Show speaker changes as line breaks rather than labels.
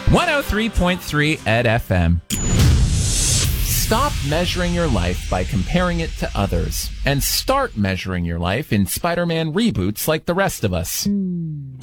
103.3 Ed FM. Stop measuring your life by comparing it to others and start measuring your life in Spider-Man reboots like the rest of us.